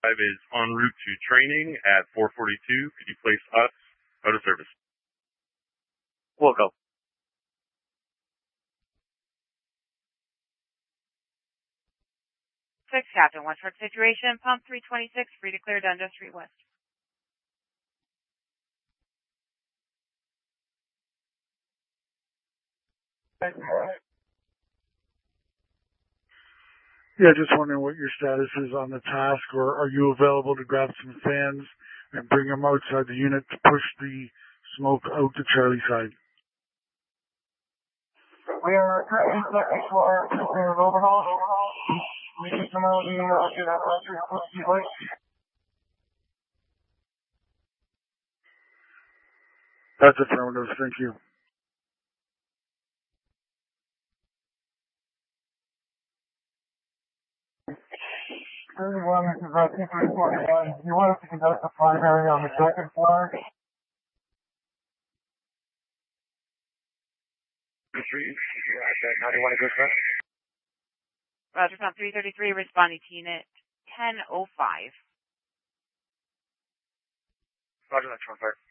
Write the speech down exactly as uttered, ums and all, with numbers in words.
five is en route to training at four forty-two. Could you place us out of service? We'll go. Six, Captain. One truck situation. Pump three twenty-six. Free to clear Dundas Street West. Yeah, just wondering what your status is on the task, or are you available to grab some fans and bring them outside the unit to push the smoke out to Charlie side? We are currently searching for an overhaul. We can come out and uh, get out of the light. That's affirmative, thank you. thirty-one, this is uh, two three forty-one. You want us to conduct the primary on the second floor? How do you want to go, sir? Roger, Pump three thirty-three, responding to unit ten oh five. Roger, that's one, sir.